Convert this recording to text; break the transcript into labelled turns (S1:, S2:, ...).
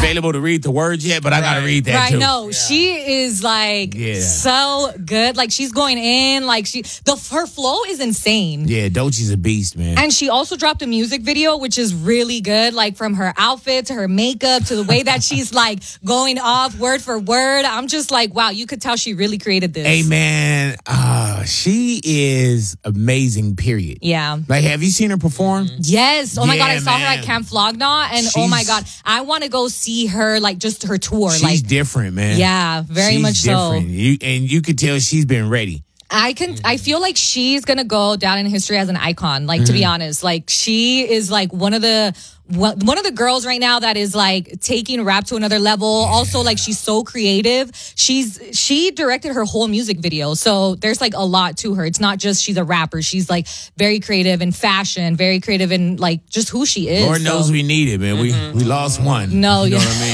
S1: available to read the words yet, but I gotta read that too.
S2: No, she is like so good. Like she's going in. Like her flow is insane.
S1: Yeah, Doechie's a beast, man.
S2: And she also dropped a music video, which is really good. Like from her outfit to her makeup to the way that she's like going off word for word. I'm just like, wow, you could tell she really created this.
S1: Hey, man, she is amazing, period.
S2: Yeah.
S1: Like, have you seen her perform?
S2: Yes. Oh, my God. I saw her at Camp Flog Gnaw, and oh, my God. I want to go see her, like, just her tour.
S1: She's different, man.
S2: Yeah, very much
S1: different.
S2: so.
S1: And you could tell she's been ready.
S2: I feel like she's going to go down in history as an icon, like, to be honest. Like, she is, like, one of the girls right now that is like taking rap to another level. Also, like she's so creative. She directed her whole music video. So there's like a lot to her. It's not just she's a rapper. She's like very creative in fashion, very creative in like just who she is.
S1: Lord knows we need it, man. We lost one.
S2: No,
S1: you know what I